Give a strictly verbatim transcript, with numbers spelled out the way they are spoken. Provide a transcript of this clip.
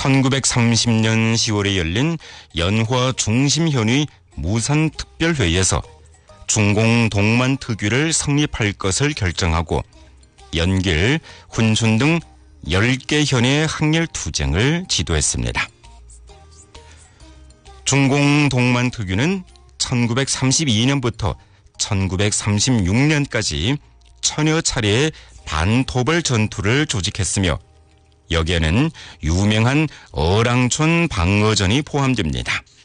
천구백삼십 년 시월에 열린 연화 중심현의 무산특별회의에서 중공 동만 특유를 성립할 것을 결정하고 연길, 훈순 등 열 개 현의 항일 투쟁을 지도했습니다. 중공 동만 특유는 천구백삼십이 년부터 천구백삼십육 년까지 천여 차례의 반토벌 전투를 조직했으며 여기에는 유명한 어랑촌 방어전이 포함됩니다.